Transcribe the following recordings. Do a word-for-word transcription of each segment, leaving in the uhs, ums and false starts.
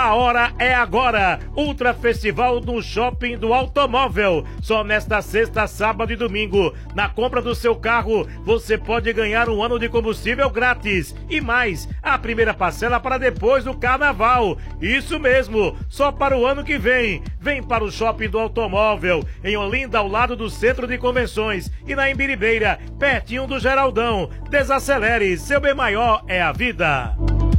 A hora é agora. Ultra Festival no Shopping do Automóvel. Só nesta sexta, sábado e domingo. Na compra do seu carro, você pode ganhar um ano de combustível grátis. E mais, a primeira parcela para depois do carnaval. Isso mesmo, só para o ano que vem. Vem para o Shopping do Automóvel, em Olinda, ao lado do Centro de Convenções. E na Imbiribeira, pertinho do Geraldão. Desacelere, seu bem maior é a vida.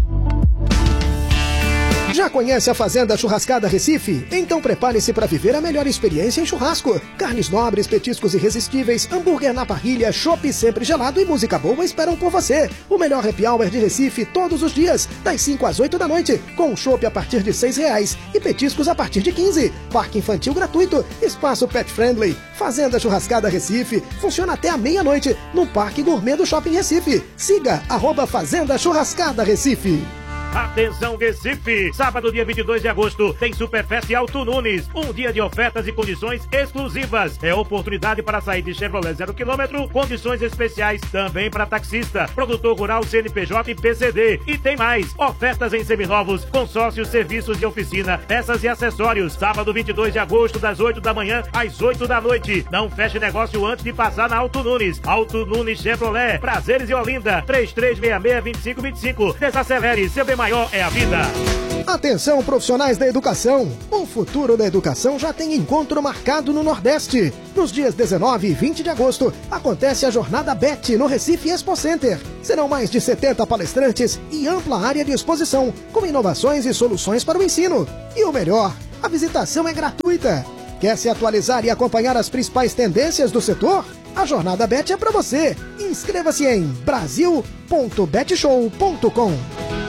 Já conhece a Fazenda Churrascada Recife? Então prepare-se para viver a melhor experiência em churrasco. Carnes nobres, petiscos irresistíveis, hambúrguer na parrilha, chopp sempre gelado e música boa esperam por você. O melhor happy hour de Recife todos os dias, das cinco às oito da noite, com chopp a partir de seis reais e petiscos a partir de quinze. Parque infantil gratuito, espaço pet friendly. Fazenda Churrascada Recife funciona até a meia-noite no Parque Gourmet do Shopping Recife. Siga arroba Fazenda Churrascada Recife. Atenção Recife! Sábado, dia vinte e dois de agosto, tem Superfest Alto Nunes. Um dia de ofertas e condições exclusivas. É oportunidade para sair de Chevrolet zero quilômetro, condições especiais também para taxista, produtor rural, C N P J e P C D. E tem mais, ofertas em seminovos, consórcios, serviços de oficina, peças e acessórios. Sábado, vinte e dois de agosto, das oito da manhã às oito da noite. Não feche negócio antes de passar na Alto Nunes. Alto Nunes Chevrolet, Prazeres e Olinda, três três seis seis, dois cinco dois cinco. Desacelere, seu bem maior é a vida. Atenção, profissionais da educação! O futuro da educação já tem encontro marcado no Nordeste. Nos dias dezenove e vinte de agosto, acontece a Jornada B E T no Recife Expo Center. Serão mais de setenta palestrantes e ampla área de exposição, com inovações e soluções para o ensino. E o melhor, a visitação é gratuita. Quer se atualizar e acompanhar as principais tendências do setor? A Jornada B E T é para você. Inscreva-se em brasil ponto betshow ponto com.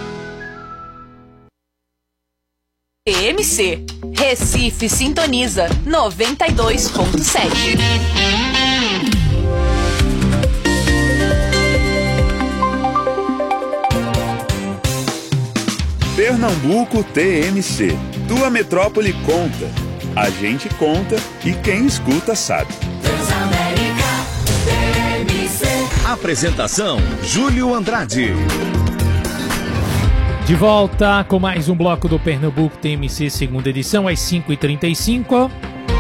T M C Recife sintoniza noventa e dois ponto sete. Pernambuco T M C. Tua metrópole conta. A gente conta e quem escuta sabe. Transamérica T M C. Apresentação: Júlio Andrade. De volta com mais um bloco do Pernambuco T M C, segunda edição, às cinco e trinta e cinco.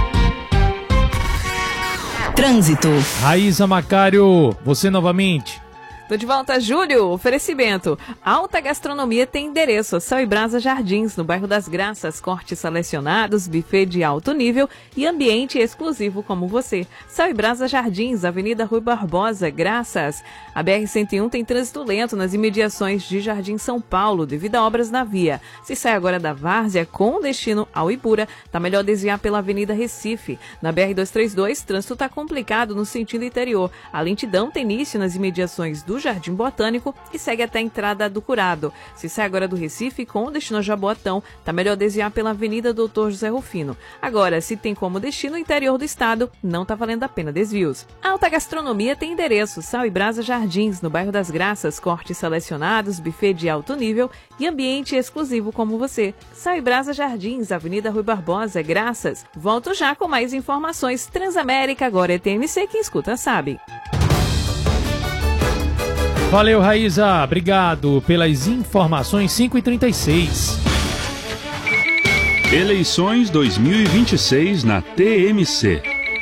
Trânsito. Raíza Macário, você novamente. Tô de volta, Júlio. Oferecimento. Alta Gastronomia tem endereço. Céu e Brasa Jardins, no bairro das Graças. Cortes selecionados, buffet de alto nível e ambiente exclusivo como você. Céu e Brasa Jardins, Avenida Rui Barbosa, Graças. A B R cento e um tem trânsito lento nas imediações de Jardim São Paulo, devido a obras na via. Se sai agora da Várzea com destino ao Ibura, tá melhor desviar pela Avenida Recife. Na B R duzentos e trinta e dois, trânsito tá complicado no sentido interior. A lentidão tem início nas imediações do Jardim Botânico e segue até a entrada do Curado. Se sai agora do Recife com destino a Jaboatão, tá melhor desviar pela Avenida Doutor José Rufino. Agora, se tem como destino o interior do estado, não tá valendo a pena desvios. A Alta Gastronomia tem endereço: Sal e Brasa Jardins, no bairro das Graças, cortes selecionados, buffet de alto nível e ambiente exclusivo como você. Sal e Brasa Jardins, Avenida Rui Barbosa, Graças. Volto já com mais informações. Transamérica, agora é T M C, quem escuta sabe. Valeu, Raíza. Obrigado pelas informações. cinco e trinta e seis. Eleições dois mil e vinte e seis na T M C.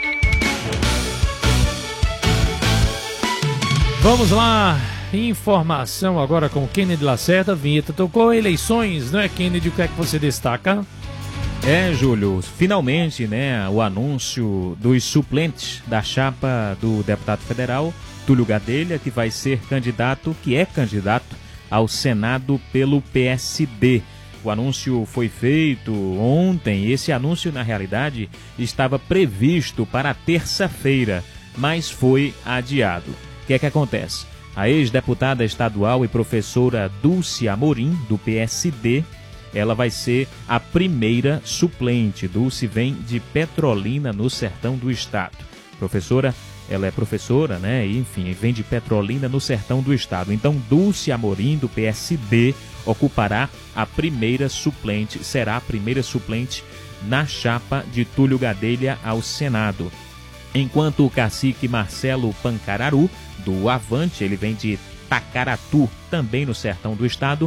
Vamos lá. Informação agora com Kennedy Lacerda. A vinheta tocou. Eleições, não é, Kennedy? O que é que você destaca? É, Júlio, finalmente, né, o anúncio dos suplentes da chapa do deputado federal Túlio Gadelha, que vai ser candidato, que é candidato ao Senado pelo P S D. O anúncio foi feito ontem. Esse anúncio, na realidade, estava previsto para terça-feira, mas foi adiado. O que é que acontece? A ex-deputada estadual e professora Dulce Amorim, do P S D, ela vai ser a primeira suplente. Dulce vem de Petrolina, no sertão do estado. Professora, ela é professora, né? Enfim, vem de Petrolina, no sertão do estado. Então, Dulce Amorim, do P S D, ocupará a primeira suplente, será a primeira suplente na chapa de Túlio Gadelha ao Senado. Enquanto o cacique Marcelo Pancararu, do Avante, ele vem de Tacaratu, também no sertão do estado,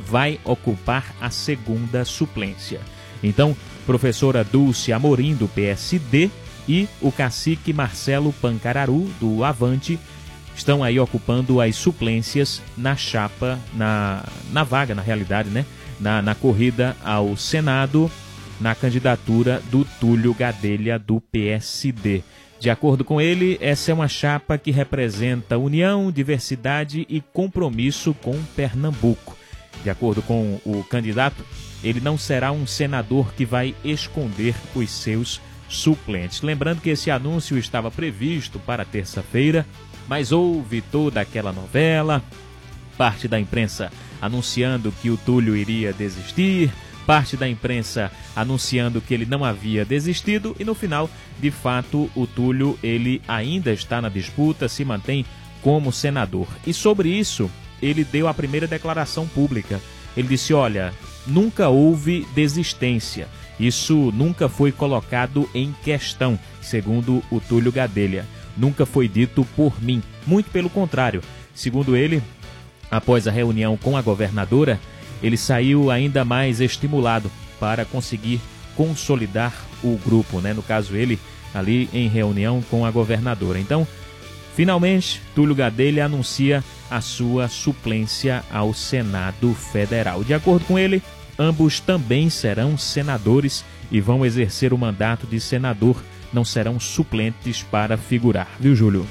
vai ocupar a segunda suplência. Então, professora Dulce Amorim, do P S D, e o cacique Marcelo Pancararu, do Avante, estão aí ocupando as suplências na chapa, na, na vaga, na realidade, né? Na, na corrida ao Senado, na candidatura do Túlio Gadelha, do P S D. De acordo com ele, essa é uma chapa que representa união, diversidade e compromisso com Pernambuco. De acordo com o candidato, ele não será um senador que vai esconder os seus suplentes. Lembrando que esse anúncio estava previsto para terça-feira, mas houve toda aquela novela, parte da imprensa anunciando que o Túlio iria desistir, parte da imprensa anunciando que ele não havia desistido e no final, de fato, o Túlio ele ainda está na disputa, se mantém como senador. E sobre isso, ele deu a primeira declaração pública. Ele disse, olha, nunca houve desistência. Isso nunca foi colocado em questão, segundo o Túlio Gadelha. Nunca foi dito por mim. Muito pelo contrário. Segundo ele, após a reunião com a governadora, ele saiu ainda mais estimulado para conseguir consolidar o grupo, né? No caso, ele ali em reunião com a governadora. Então, finalmente, Túlio Gadelha anuncia a sua suplência ao Senado Federal. De acordo com ele, ambos também serão senadores e vão exercer o mandato de senador, não serão suplentes para figurar. Viu, Júlio?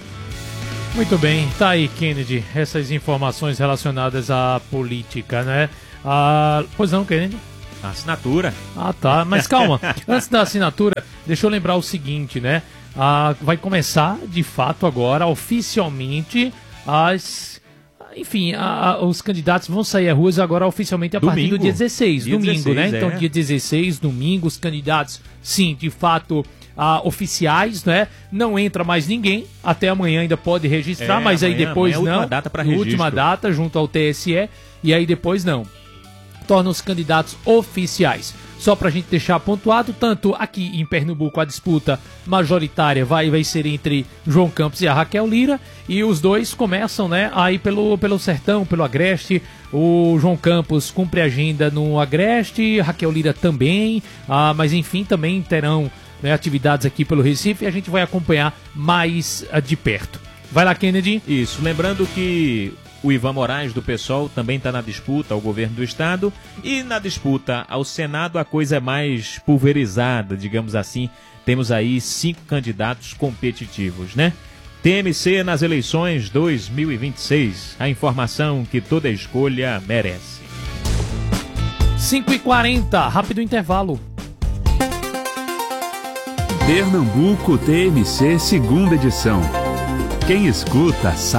Muito bem, tá aí, Kennedy, essas informações relacionadas à política, né? Ah, pois não, Kennedy? A assinatura. Ah, tá, mas calma, antes da assinatura, deixa eu lembrar o seguinte, né? Ah, vai começar, de fato, agora, oficialmente, as... Enfim, a, a, os candidatos vão sair às ruas agora oficialmente a domingo. partir do dia dezesseis, Dia domingo, dezesseis, né? Então, é. dia dezesseis, domingo, os candidatos, sim, de fato... Ah, oficiais, né? Não entra mais ninguém. Até amanhã ainda pode registrar, É, mas aí amanhã- depois amanhã é a não. última data pra registro. Última data junto ao T S E e aí depois não. Torna-os candidatos oficiais. Só pra gente deixar pontuado, tanto aqui em Pernambuco a disputa majoritária vai, vai ser entre João Campos e a Raquel Lira, e os dois começam, né, aí pelo, pelo Sertão, pelo Agreste. O João Campos cumpre a agenda no Agreste, Raquel Lira também, ah, mas enfim, também terão, né, atividades aqui pelo Recife e a gente vai acompanhar mais uh, de perto. Vai lá, Kennedy. Isso, lembrando que o Ivan Moraes do PSOL também está na disputa ao governo do estado e na disputa ao Senado a coisa é mais pulverizada, digamos assim. Temos aí cinco candidatos competitivos, né? T M C nas eleições dois mil e vinte e seis, a informação que toda escolha merece. cinco e quarenta, rápido intervalo. Pernambuco T M C segunda edição. Quem escuta sabe.